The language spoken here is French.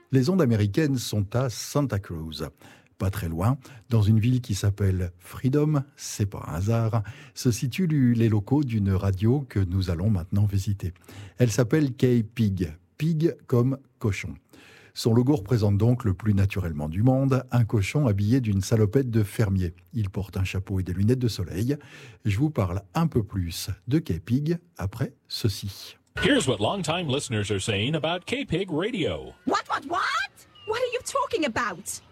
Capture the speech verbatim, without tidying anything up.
Les ondes américaines sont à Santa Cruz. Pas très loin, dans une ville qui s'appelle Freedom, c'est pas un hasard, se situent les locaux d'une radio que nous allons maintenant visiter. Elle s'appelle K-Pig, pig comme cochon. Son logo représente donc le plus naturellement du monde, un cochon habillé d'une salopette de fermier. Il porte un chapeau et des lunettes de soleil. Je vous parle un peu plus de K-Pig après ceci. Here's what longtime listeners are saying about K-Pig Radio. What, what, what? What are you talking about?